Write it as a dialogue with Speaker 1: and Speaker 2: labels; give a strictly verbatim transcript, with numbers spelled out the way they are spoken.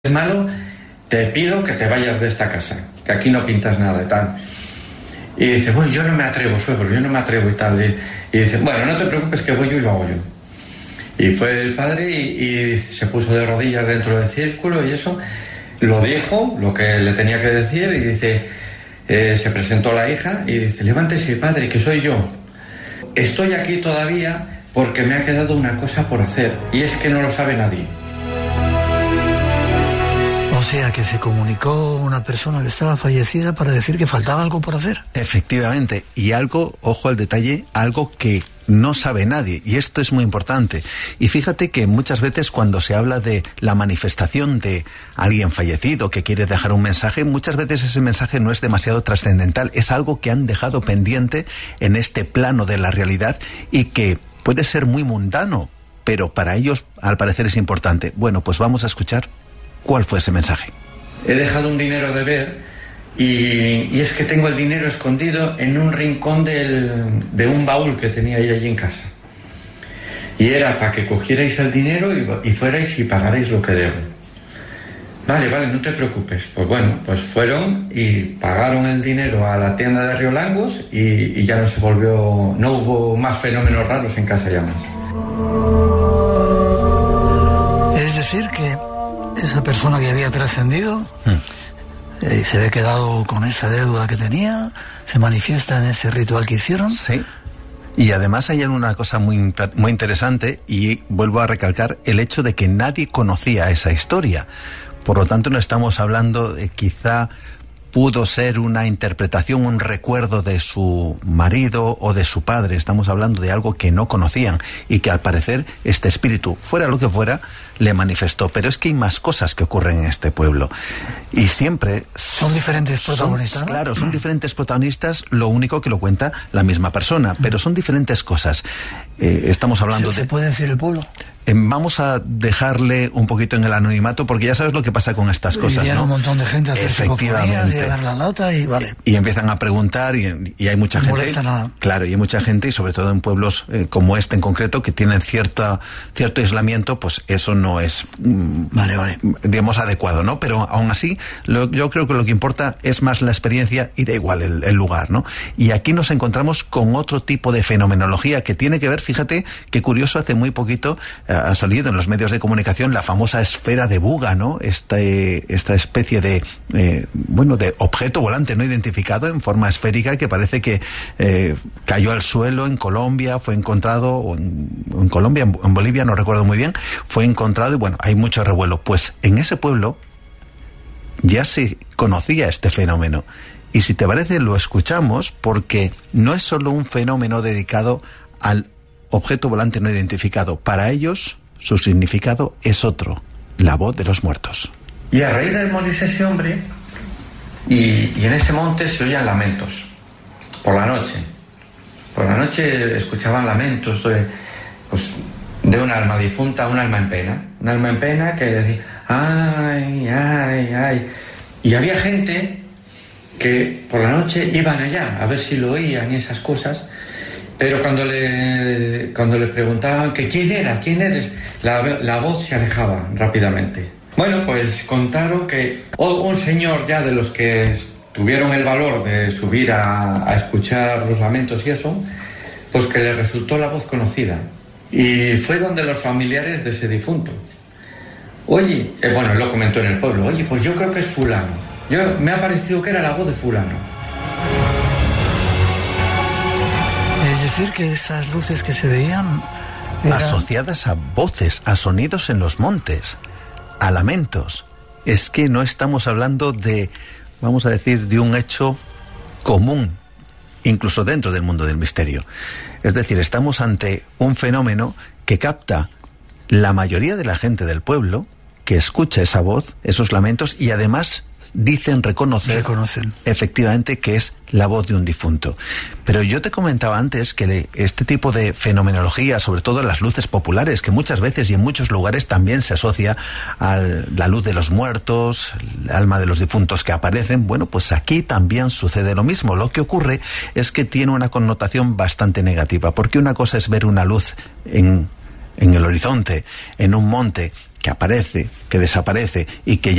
Speaker 1: es malo, te pido que te vayas de esta casa, que aquí no pintas nada y tal. Y dice, bueno, yo no me atrevo, suegro, yo no me atrevo y tal. Y, y dice, bueno, no te preocupes que voy yo y lo hago yo. Y fue el padre y, y se puso de rodillas dentro del círculo y eso, lo dijo, lo que le tenía que decir, y dice, eh, se presentó la hija y dice, levántese, padre, que soy yo. Estoy aquí todavía porque me ha quedado una cosa por hacer, y es que no lo sabe nadie.
Speaker 2: O sea, que se comunicó una persona que estaba fallecida para decir que faltaba algo por hacer.
Speaker 3: Efectivamente, y algo, ojo al detalle, algo que no sabe nadie, y esto es muy importante. Y fíjate que muchas veces cuando se habla de la manifestación de alguien fallecido que quiere dejar un mensaje, muchas veces ese mensaje no es demasiado trascendental, es algo que han dejado pendiente en este plano de la realidad y que puede ser muy mundano, pero para ellos al parecer es importante. Bueno, pues vamos a escuchar cuál fue ese mensaje.
Speaker 1: He dejado un dinero de ver y, y es que tengo el dinero escondido en un rincón del, de un baúl que tenía yo allí en casa. Y era para que cogierais el dinero y, y fuerais y pagarais lo que debo. Vale, vale, no te preocupes. Pues bueno, pues fueron y pagaron el dinero a la tienda de Riolangos y, y ya no se volvió, no hubo más fenómenos raros en Casa Llamas.
Speaker 2: Es decir que esa persona que había trascendido mm. eh, se ve quedado con esa deuda que tenía, se manifiesta en ese ritual que hicieron.
Speaker 3: Sí. Y además hay una cosa muy, muy interesante, y vuelvo a recalcar el hecho de que nadie conocía esa historia. Por lo tanto, no estamos hablando de quizá pudo ser una interpretación, un recuerdo de su marido o de su padre. Estamos hablando de algo que no conocían y que al parecer este espíritu, fuera lo que fuera, le manifestó. Pero es que hay más cosas que ocurren en este pueblo. Y siempre...
Speaker 2: Son diferentes protagonistas,
Speaker 3: son,
Speaker 2: ¿no?
Speaker 3: Claro, son diferentes protagonistas, lo único que lo cuenta la misma persona. Pero son diferentes cosas. Eh, estamos hablando
Speaker 2: ¿Se,
Speaker 3: de...
Speaker 2: ¿Se puede decir el pueblo?
Speaker 3: Eh, vamos a dejarle un poquito en el anonimato, porque ya sabes lo que pasa con estas cosas,
Speaker 2: y
Speaker 3: ¿no?
Speaker 2: Un montón de gente a hacer psicofonías y a dar la lata y vale.
Speaker 3: Y, y empiezan a preguntar y, y hay mucha
Speaker 2: no
Speaker 3: gente...
Speaker 2: molesta nada.
Speaker 3: Claro, y hay mucha gente, y sobre todo en pueblos eh, como este en concreto, que tienen cierta, cierto aislamiento, pues eso no es, mm,
Speaker 2: vale, vale.
Speaker 3: digamos, adecuado, ¿no? Pero aún así, lo, yo creo que lo que importa es más la experiencia y da igual el, el lugar, ¿no? Y aquí nos encontramos con otro tipo de fenomenología que tiene que ver, fíjate, qué curioso, hace muy poquito eh, ha salido en los medios de comunicación la famosa esfera de Buga, ¿no? Este, esta especie de, eh, bueno, de objeto volante no identificado en forma esférica que parece que eh, cayó al suelo en Colombia, fue encontrado, o en, en Colombia, en, en Bolivia, no recuerdo muy bien, fue encontrado y bueno, hay mucho revuelo. Pues en ese pueblo ya se conocía este fenómeno. Y si te parece, lo escuchamos, porque no es solo un fenómeno dedicado al objeto volante no identificado. Para ellos, su significado es otro, la voz de los muertos.
Speaker 1: Y a raíz de morirse ese hombre, y, y en ese monte se oían lamentos, por la noche. Por la noche escuchaban lamentos de, pues, de un alma difunta, un alma en pena. Un alma en pena que decía, ay, ay, ay. Y había gente que por la noche iban allá a ver si lo oían y esas cosas. Pero cuando le, cuando le preguntaban que quién era, quién eres, la, la voz se alejaba rápidamente. Bueno, pues contaron que un señor ya de los que tuvieron el valor de subir a, a escuchar los lamentos y eso, pues que le resultó la voz conocida. Y fue donde los familiares de ese difunto. Oye, eh, bueno, él lo comentó en el pueblo, oye, pues yo creo que es fulano. Yo, me ha parecido que era la voz de fulano.
Speaker 2: Es decir, que esas luces que se veían eran...
Speaker 3: asociadas a voces, a sonidos en los montes, a lamentos. Es que no estamos hablando de, vamos a decir, de un hecho común, incluso dentro del mundo del misterio. Es decir, estamos ante un fenómeno que capta la mayoría de la gente del pueblo, que escucha esa voz, esos lamentos, y además dicen reconocer
Speaker 2: Reconocen.
Speaker 3: efectivamente que es la voz de un difunto. Pero yo te comentaba antes que le, este tipo de fenomenología, sobre todo las luces populares, que muchas veces y en muchos lugares también se asocia a la luz de los muertos, el alma de los difuntos que aparecen, bueno, pues aquí también sucede lo mismo. Lo que ocurre es que tiene una connotación bastante negativa, porque una cosa es ver una luz en, en el horizonte, en un monte, que aparece, que desaparece y que ya